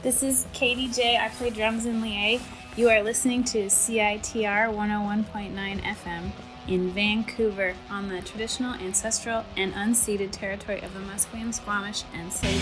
This is Katie J. I play drums in Lié. You are listening to CITR 101.9 FM in Vancouver on the traditional, ancestral, and unceded territory of the Musqueam, Squamish, and Tsleil